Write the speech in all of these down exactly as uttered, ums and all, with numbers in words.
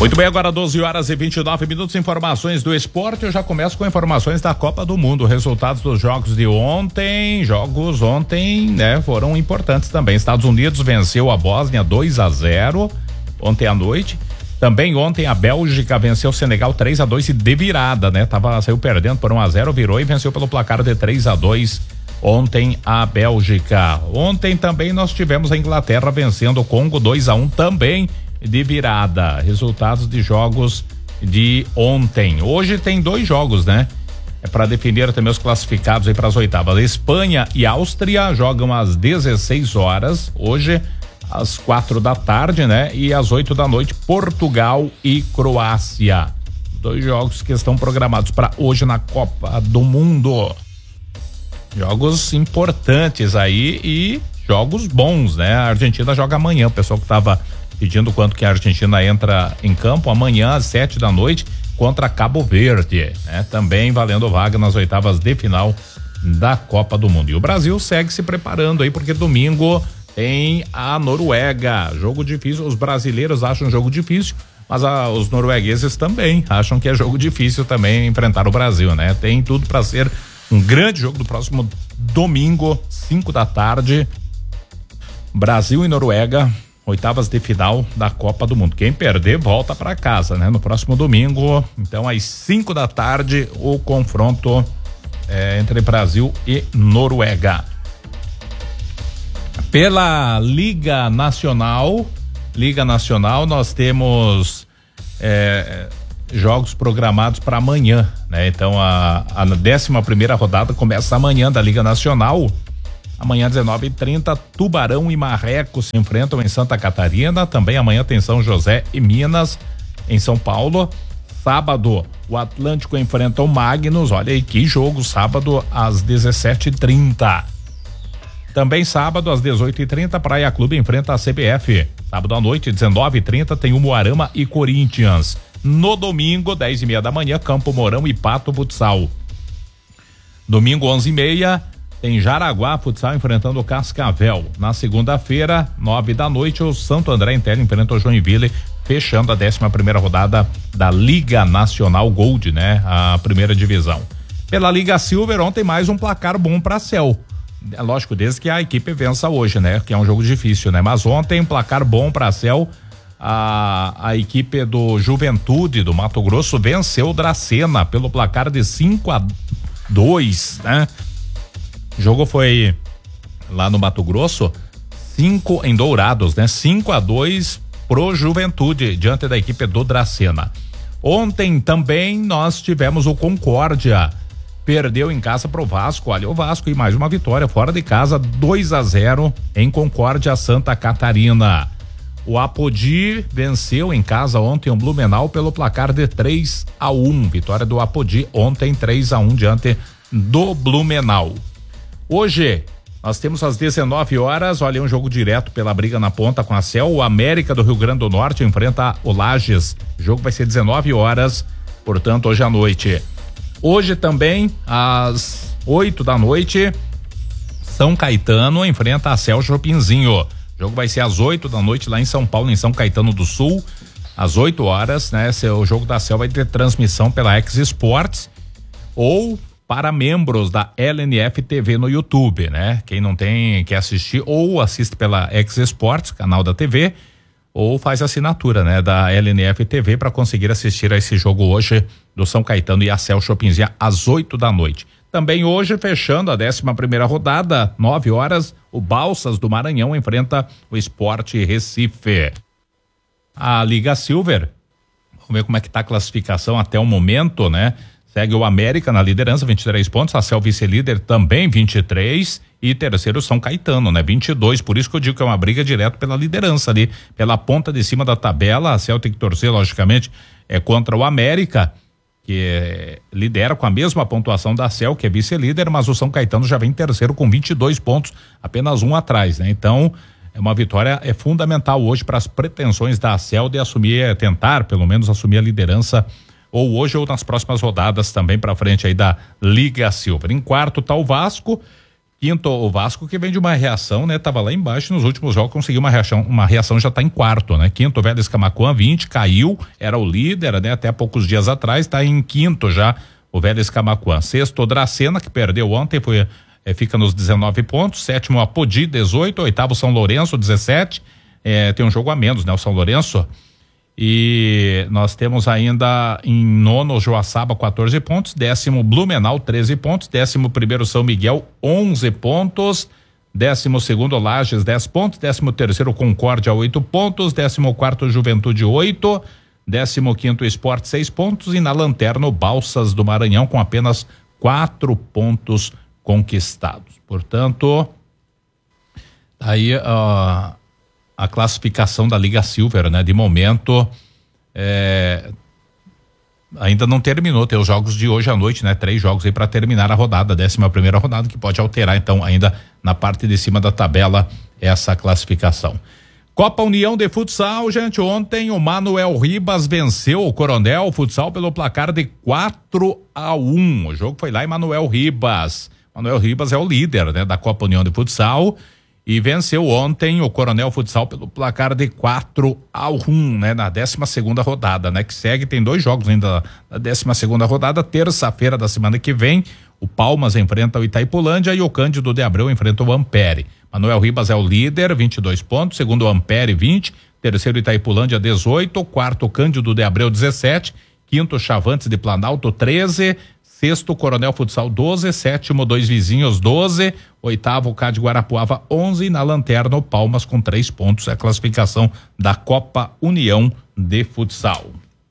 Muito bem, agora doze horas e vinte e nove minutos, informações do esporte. Eu já começo com informações da Copa do Mundo. Resultados dos jogos de ontem, jogos ontem, né, foram importantes também. Estados Unidos venceu a Bósnia dois a zero ontem à noite. Também ontem a Bélgica venceu o Senegal três a dois e de virada, né? Tava, saiu perdendo por um a zero, virou e venceu pelo placar de três a dois ontem a Bélgica. Ontem também nós tivemos a Inglaterra vencendo o Congo dois a um também de virada. Resultados de jogos de ontem. Hoje tem dois jogos, né? É para definir também os classificados aí para as oitavas. Espanha e Áustria jogam às dezesseis horas. Hoje, às quatro da tarde, né? E às oito da noite, Portugal e Croácia. Dois jogos que estão programados para hoje na Copa do Mundo. Jogos importantes aí e jogos bons, né? A Argentina joga amanhã. O pessoal que tava pedindo quanto que a Argentina entra em campo, amanhã às sete da noite contra Cabo Verde, né? Também valendo vaga nas oitavas de final da Copa do Mundo. E o Brasil segue se preparando aí, porque domingo tem a Noruega, jogo difícil. Os brasileiros acham jogo difícil, mas a, os noruegueses também acham que é jogo difícil também enfrentar o Brasil, né? Tem tudo para ser um grande jogo do próximo domingo, cinco da tarde, Brasil e Noruega, oitavas de final da Copa do Mundo. Quem perder volta para casa, né? No próximo domingo, então às cinco da tarde, o confronto é, entre Brasil e Noruega. Pela Liga Nacional, Liga Nacional, nós temos é, jogos programados para amanhã, né? Então a, a décima primeira rodada começa amanhã da Liga Nacional. Amanhã, dezenove e trinta, Tubarão e Marreco se enfrentam em Santa Catarina. Também amanhã tem São José e Minas em São Paulo. Sábado, o Atlântico enfrenta o Magnus. Olha aí que jogo, sábado às dezessete e trinta. Também sábado às dezoito e trinta, Praia Clube enfrenta a C B F. Sábado à noite, dezenove e trinta, tem o Moarama e Corinthians. No domingo, dez e meia da manhã, Campo Mourão e Pato Futsal. Domingo, onze e meia, tem Jaraguá Futsal enfrentando o Cascavel. Na segunda-feira, nove da noite, o Santo André Inter enfrenta o Joinville, fechando a décima primeira rodada da Liga Nacional Gold, né? A primeira divisão. Pela Liga Silver, ontem mais um placar bom para a Cel. É lógico, desde que a equipe vença hoje, né? Que é um jogo difícil, né? Mas ontem, um placar bom para a Cel. A, a equipe do Juventude do Mato Grosso venceu o Dracena pelo placar de cinco a dois, né? O jogo foi lá no Mato Grosso, cinco em Dourados, né? cinco a dois pro Juventude, diante da equipe do Dracena. Ontem também nós tivemos o Concórdia, perdeu em casa pro Vasco. Olha, o Vasco e mais uma vitória fora de casa, dois a zero em Concórdia, Santa Catarina. O Apodi venceu em casa ontem o Blumenau pelo placar de três a um. Vitória do Apodi ontem, três a um diante do Blumenau. Hoje nós temos às dezenove horas, olha, um jogo direto pela briga na ponta com a Cel. O América do Rio Grande do Norte enfrenta o Lages. O jogo vai ser dezenove horas, portanto, hoje à noite. Hoje também, às oito da noite, São Caetano enfrenta a Cel Chopinzinho. O jogo vai ser às oito da noite lá em São Paulo, em São Caetano do Sul, às oito horas, né? O jogo da Cel vai ter transmissão pela X Sports ou para membros da L N F T V no YouTube, né? Quem não tem, quer assistir, ou assiste pela X Sports, canal da T V, ou faz assinatura, né? Da L N F T V para conseguir assistir a esse jogo hoje do São Caetano e a Cel Chopinzinha às oito da noite. Também hoje, fechando a décima primeira rodada, nove horas, o Balsas do Maranhão enfrenta o Sport Recife. A Liga Silver, vamos ver como é que tá a classificação até o momento, né? Segue o América na liderança, vinte e três pontos, a Cel vice-líder também vinte e três e terceiro São Caetano, né? vinte e dois, por isso que eu digo que é uma briga direto pela liderança ali, pela ponta de cima da tabela. A Cel tem que torcer, logicamente, é contra o América, que é, lidera com a mesma pontuação da Cel, que é vice-líder, mas o São Caetano já vem terceiro com vinte e dois pontos, apenas um atrás, né? Então, é uma vitória é fundamental hoje para as pretensões da Cel de assumir, tentar pelo menos assumir a liderança, ou hoje ou nas próximas rodadas também para frente aí da Liga Silver. Em quarto tá o Vasco, Quinto, o Vasco, que vem de uma reação, né? Tava lá embaixo, nos últimos jogos conseguiu uma reação, uma reação, já tá em quarto, né? Quinto, Vélez Camaquã, vinte, caiu, era o líder, né? Até poucos dias atrás, tá em quinto já, o Vélez Camaquã. Sexto, o Dracena, que perdeu ontem, foi, é, fica nos dezenove pontos. Sétimo, Apodi, dezoito. Oitavo, São Lourenço, dezessete. É, tem um jogo a menos, né? O São Lourenço. E nós temos ainda em nono o Joaçaba, quatorze pontos, décimo Blumenau, treze pontos, décimo primeiro São Miguel, onze pontos, décimo segundo Lages, dez pontos, décimo terceiro Concórdia, oito pontos, décimo quarto Juventude, oito, décimo quinto Sport, seis pontos, e na lanterna o Balsas do Maranhão com apenas quatro pontos conquistados. Portanto, aí uh, a classificação da Liga Silver, né? De momento, é, ainda não terminou, tem os jogos de hoje à noite, né? Três jogos aí para terminar a rodada, a décima primeira rodada, que pode alterar, então, ainda na parte de cima da tabela, essa classificação. Copa União de Futsal, gente, ontem o Manuel Ribas venceu o Coronel Futsal pelo placar de quatro a um. O jogo foi lá em Manuel Ribas. Manuel Ribas é o líder, né? Da Copa União de Futsal. E venceu ontem o Coronel Futsal pelo placar de quatro a um, né? Na décima segunda rodada, né? Que segue, tem dois jogos ainda na décima segunda rodada. Terça-feira da semana que vem, o Palmas enfrenta o Itaipulândia e o Cândido de Abreu enfrenta o Ampere. Manuel Ribas é o líder, vinte e dois pontos. Segundo o Ampere, vinte. Terceiro Itaipulândia, dezoito. Quarto Cândido de Abreu, dezessete. Quinto Chavantes de Planalto, treze. Sexto, Coronel Futsal, doze. Sétimo, Dois Vizinhos, doze. Oitavo, Cá de Guarapuava, onze. E na lanterna, o Palmas com três pontos. É a classificação da Copa União de Futsal.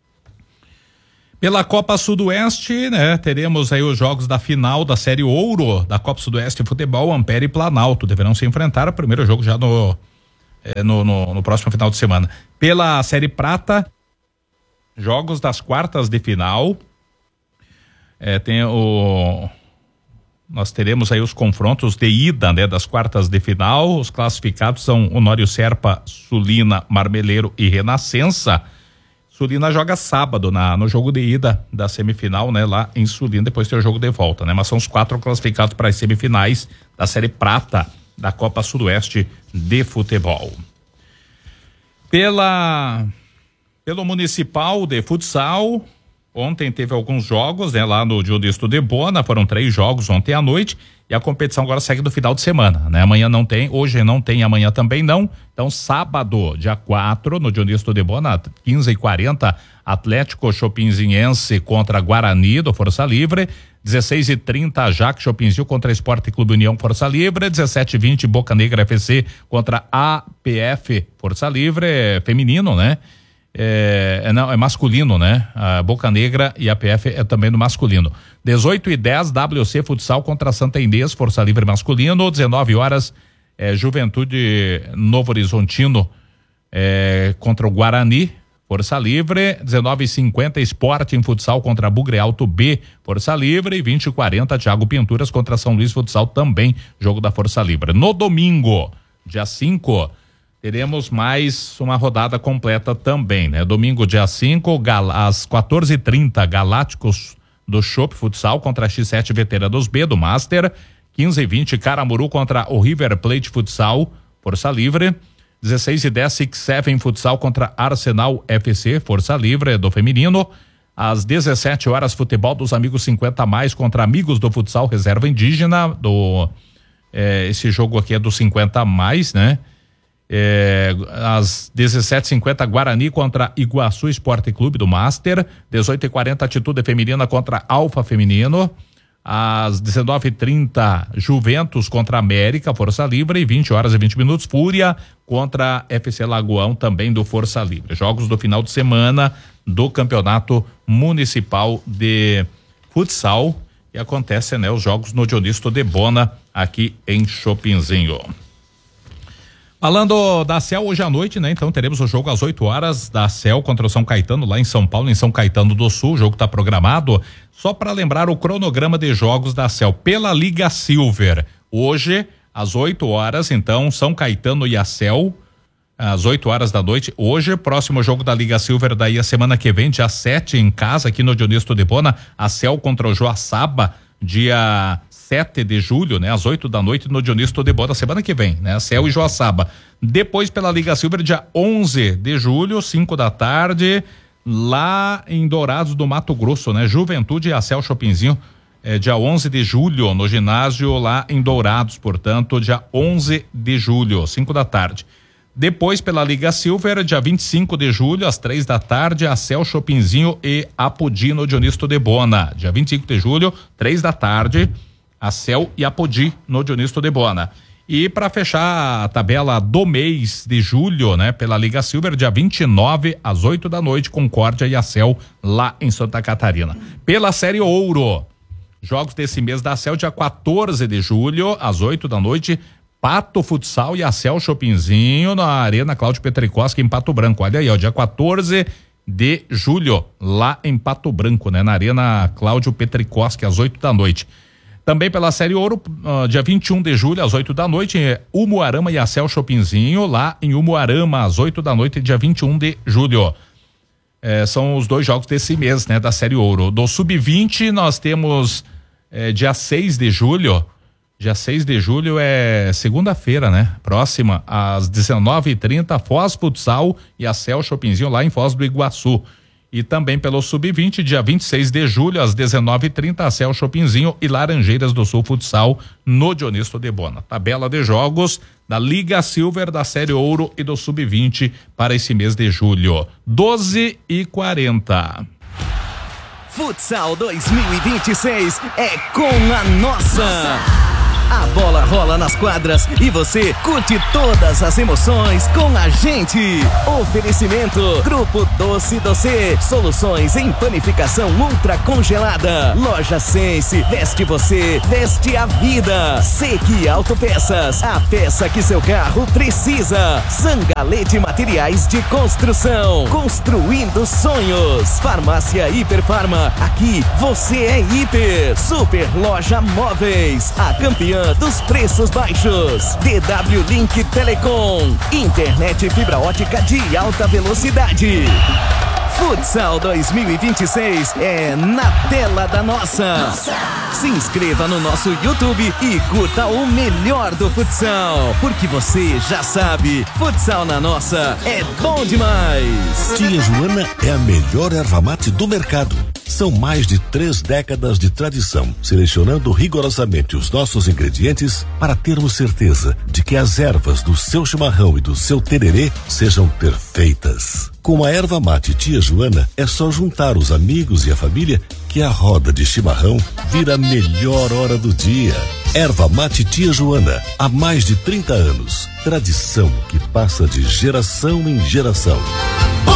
Pela Copa Sudoeste, né? Teremos aí os jogos da final da Série Ouro da Copa Sudoeste de Futebol. Ampere e Planalto deverão se enfrentar. O primeiro jogo já no, é, no, no, no próximo final de semana. Pela Série Prata, jogos das quartas de final. É, tem o nós teremos aí os confrontos de ida, né, das quartas de final. Os classificados são Honório Serpa, Sulina, Marmeleiro e Renascença. Sulina joga sábado na no jogo de ida da semifinal, né, lá em Sulina, depois tem o jogo de volta, né? Mas são os quatro classificados para as semifinais da Série Prata da Copa Sudoeste de Futebol. Pela pelo Municipal de Futsal, ontem teve alguns jogos, né, lá no Dionisto de Bona, foram três jogos ontem à noite, e a competição agora segue do final de semana, né? Amanhã não tem, hoje não tem, amanhã também não. Então, sábado, dia quatro, no Dionisto de Bona, quinze e quarenta, Atlético Chopinzinhense contra Guarani do Força Livre. dezesseis e trinta, Jaque Chopinzinho contra Esporte Clube União Força Livre. dezessete e vinte, Boca Negra F C contra A P F Força Livre, feminino, né? É, é, não, é masculino, né? A Boca Negra e a P F é também no masculino. dezoito e dez, W C Futsal contra Santa Inês, Força Livre masculino. dezenove horas, é, Juventude Novo Horizontino é, contra o Guarani, Força Livre. dezenove e cinquenta, Sporting Futsal contra Bugre Alto B, Força Livre. E vinte e quarenta, Thiago Pinturas contra São Luís Futsal, também jogo da Força Livre. No domingo, dia cinco, teremos mais uma rodada completa também, né? Domingo, dia cinco, às quatorze e trinta, Galácticos do Chopp Futsal contra a X sete Veteranos B do Master. quinze e vinte, Caramuru contra o River Plate Futsal, Força Livre. dezesseis e dez, Six Seven Futsal contra Arsenal F C, Força Livre do Feminino. Às dezessete horas, Futebol dos Amigos cinquenta mais contra Amigos do Futsal Reserva Indígena. Do, é, esse jogo aqui é do cinquenta mais, né? É, às dezessete e cinquenta, Guarani contra Iguaçu Esporte Clube do Master. dezoito e quarenta, Atitude Feminina contra Alfa Feminino. Às dezenove e trinta, Juventus contra América, Força Livre. E vinte horas e vinte minutos, Fúria contra F C Lagoão, também do Força Livre. Jogos do final de semana do Campeonato Municipal de Futsal. E acontecem, né, os jogos no Dionisto de Bona, aqui em Chopinzinho. Falando da C E L hoje à noite, né? Então teremos o jogo às oito horas da C E L contra o São Caetano lá em São Paulo, em São Caetano do Sul. O jogo está programado. Só para lembrar o cronograma de jogos da C E L pela Liga Silver. Hoje, às oito horas, então, São Caetano e a C E L, às oito horas da noite. Hoje, próximo jogo da Liga Silver, daí a semana que vem, dia sete, em casa, aqui no Dionisto de Bona, a C E L contra o Joaçaba, dia sete de julho, né? Às oito da noite no Dionísio Todebó, semana que vem, né? A C E L e Joaçaba. Depois pela Liga Silver, dia onze de julho, cinco da tarde, lá em Dourados do Mato Grosso, né? Juventude e a C E L Shoppingzinho, é, dia onze de julho, no ginásio lá em Dourados, portanto, dia onze de julho, cinco da tarde. Depois, pela Liga Silver, dia vinte e cinco de julho, às três da tarde, a C E L Shoppingzinho e Apodi no Dionísio Todebona. Dia vinte e cinco de julho, três da tarde, a C E L e Apodi no Dionísio Todebona. E para fechar a tabela do mês de julho, né, pela Liga Silver, dia vinte e nove, às oito da noite, Concórdia e a C E L lá em Santa Catarina. Pela Série Ouro, jogos desse mês da C E L, dia quatorze de julho, às oito da noite, Pato Futsal e a C E L Shoppingzinho na Arena Cláudio Petricoski em Pato Branco. Olha aí, ó, dia quatorze de julho, lá em Pato Branco, né? Na Arena Cláudio Petricoski, às oito da noite. Também pela Série Ouro, uh, dia vinte e um de julho, às oito da noite, Umuarama e a C E L Shoppingzinho, lá em Umuarama, às oito da noite, dia vinte e um de julho. É, são os dois jogos desse mês, né? Da Série Ouro. Do sub vinte, nós temos é, dia seis de julho. Dia seis de julho é segunda-feira, né? Próxima, às dezenove e trinta, Foz Futsal e a C E L Shoppingzinho lá em Foz do Iguaçu. E também pelo sub vinte, dia vinte e seis de julho, às dezenove e trinta, a C E L Shoppingzinho e Laranjeiras do Sul Futsal no Dionísio Todebona. Tabela de jogos da Liga Silver, da Série Ouro e do sub vinte para esse mês de julho. doze e quarenta. Futsal dois mil e vinte e seis é com a nossa. A bola rola nas quadras e você curte todas as emoções com a gente. Oferecimento Grupo Doce Doce, soluções em panificação ultra congelada. Loja Sense, veste você, veste a vida. Sequi Autopeças, a peça que seu carro precisa. Zangalete Materiais de Construção, construindo sonhos. Farmácia Hiperfarma, aqui você é hiper. Super Loja Móveis, a campeã dos preços baixos. D W Link Telecom, internet fibra ótica de alta velocidade. Futsal dois mil e vinte e seis é na tela da nossa. nossa. Se inscreva no nosso YouTube e curta o melhor do futsal, porque você já sabe, futsal na nossa é bom demais. Tia Joana é a melhor erva mate do mercado. São mais de três décadas de tradição, selecionando rigorosamente os nossos ingredientes para termos certeza de que as ervas do seu chimarrão e do seu tererê sejam perfeitas. Com a erva mate Tia Joana, é só juntar os amigos e a família que a roda de chimarrão vira a melhor hora do dia. Erva mate Tia Joana, há mais de trinta anos. Tradição que passa de geração em geração.